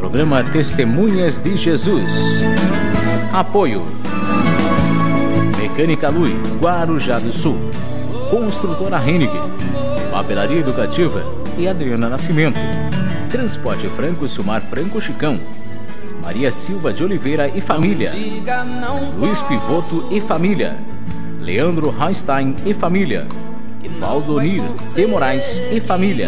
Programa Testemunhas de Jesus. Apoio Mecânica Lui, Guarujá do Sul, Construtora Hennig, Papelaria Educativa e Adriana Nascimento, Transporte Franco Sumar Franco Chicão, Maria Silva de Oliveira e família, Luiz Pivoto e família, Leandro Einstein e família, Valdonir de Moraes e família,